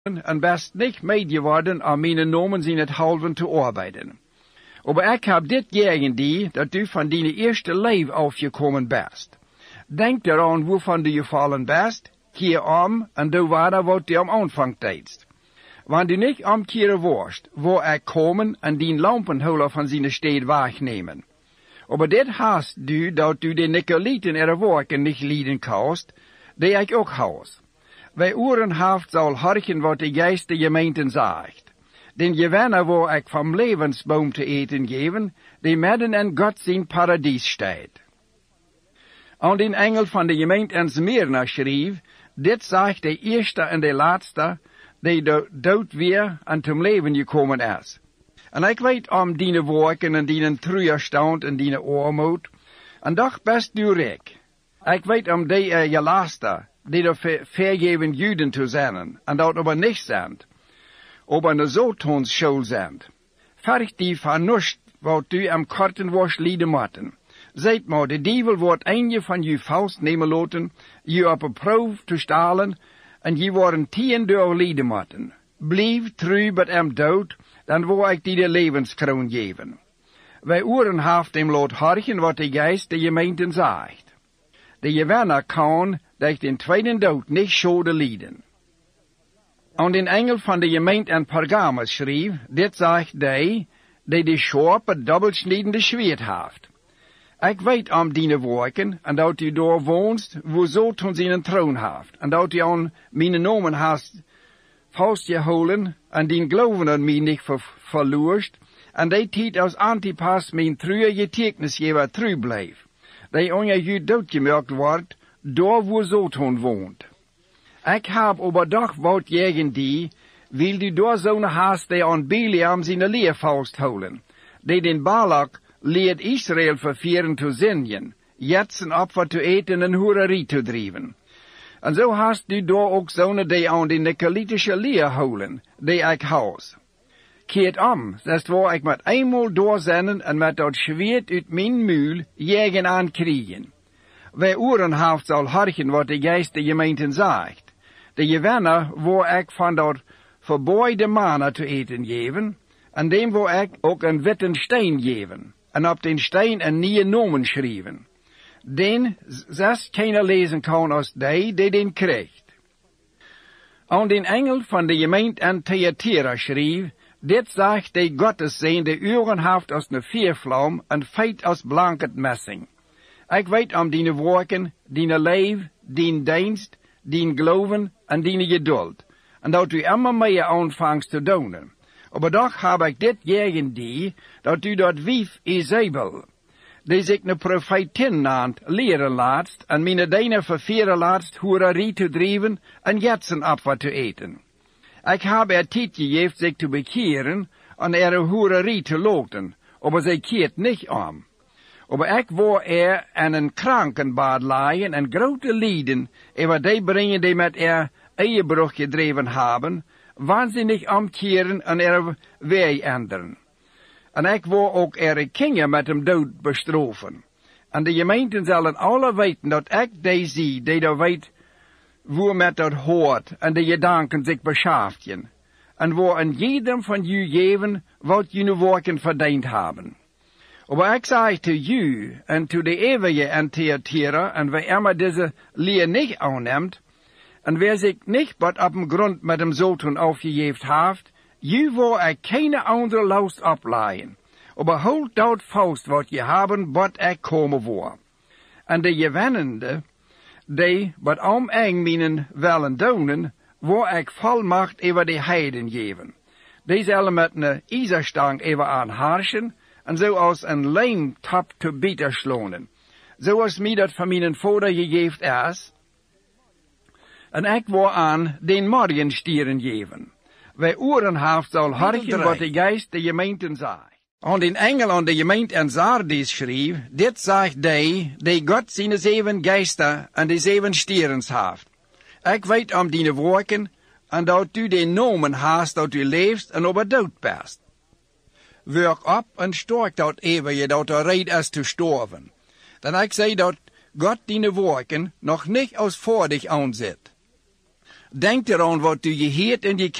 en best niet meegeworden om mijn nomen in het halven te arbeiden. Maar ik heb dit tegen die, dat u van die eerste leven afgekomen bent. Denk eraan waarvan du gevallen bent, keer om en doe wat u am aanvang deedst. Want u niet omkeren worst, waar ik komen en die lampenholer van zijn stad wegnemen. Maar dit haast du, dat u de Nicolaiten er werken niet lieden kost, die ik ook haast. Wij oren haft zal harken wat de geest de gemeenten zegt. Den gewenner waar ik van levensboom te eten geven, die midden in God zijn paradies staat. Aan den engel van de gemeente in Smyrna schreef, dit zegt de eerste en de laatste, die dood weer en ten leven gekomen is. En ik weet om die werken en die treurstand en die armoed, en doch best du rijk. Ik weet om die gelasten, die er vergeven Juden te zijn, en dat aber niet zijn, aber een Satansschuld zijn. Verg die van nust, wat u am korten was lieden moeten. Zijt maar, de duivel wordt een van je faust nemen laten, je op een proef te stalen, en je worden 10 door lieden moeten. Blijf trouw bij hem dood, dan wil ik die de levenskroon geven. Wij oren haft hem laat harken wat de geest de gemeenten zegt. De gewenner kan dat den tweede dood niet schade lijden. Aan den engel van de gemeente in Pergamus schreef, dit zegt die de scherpe, dubbelsnijdende zwaard heeft. Ik weet om die werken, en dat u daar woonst, wo Satan zijn troon heeft, en dat u aan mijn nomen hast vastgehouden, en die geloven aan mij niet verloorst, en die tijd als Antipas mijn trouwe getuigenisgever trouw bleef, die aan je doodgemerkt wordt, daar wo Satan woont. Ik heb aber doch wat tegen die, wil du door zo'n haast die aan Biliam zijn leer vasthouden, die den Balak leert Israël vervieren te zingen, jetsen opfer te eten en hoererie te drijven. En zo hast du door ook zo'n die aan de Nicolitische leer houden, die ik houd. Keert om, dat waar ik met eenmaal doorzenden en met dat zwaard uit mijn muil jegen aan kriegen. Wij oren haft zal harken wat de geest de gemeenten zegt. De gewenner waar ik van dat verboeide manna te eten geven, en dem waar ik ook een witte steen geven, en op den steen een nieuwe nomen schrijven. Den zes keiner lezen kan als die den krijgt. Aan den engel van de gemeente in Thyatira schreef, dit zegt de Gottes zijn de uren haft als een vuurvlam en feit als blanket messing. Ik weet om die werken, die leef, die dienst, die geloven en die geduld, en dat u immer meer aanvangt te doen. Maar toch heb ik dit tegen die, dat u dat wief Isabel, die zich een profetin naant, leren laatst, en mijn dijnen ververen laatst hoererie te drijven en jetsen opfer te eten. Ik heb tijd gegeven zich te bekeren en hoererie te loten, maar zij keert niet om. Maar ik wil in een krankenbad liggen en grote lijden, over die brengen die met eiebrug gedreven hebben, waanzinnig omkeren en wij änderen. En ik wil ook kinderen met hem dood bestrofen. En de gemeenten zullen alle weten dat ik die zie, die dat weet, hoe met dat hoort, en de gedanken zich beschaaften. En waar een jedem van jullie geven, wat jullie werken verdiend hebben. Maar ik zeg te u en te de eeuwige en Thyatira, en wie immer deze leer niet aanneemt, en wer zich niet wat op een grond met hem Satan afgegeven heeft, je wil er keine andere last opleiden. Maar houd dat vast wat je hebben, wat ik komen voor. En de gewennende, die wat om eng minen willen doen, wil ik volmacht over de heiden geven. Die zullen met een ijzerstang even aanharschen, en zoals een lijmtap te bieten slonen. Zoals mij dat van mijn vader gegeven is. En ik wil aan den morgenstieren geven. Wij oren haft zal harken wat de geest de gemeenten zegt. Aan den engel aan de gemeente in Sardis schreef, dit zegt die God zijn 7 geesten en de 7 stierens heeft. Ik weet om die werken, en dat u de nomen haast dat u leeft en op het dood bent. Werk op en sterk dat eeuwige dat er reed is te sterven. Dan ik zei dat God die werken nog niet als voor dich aanzet. Denk eraan wat du gehoord en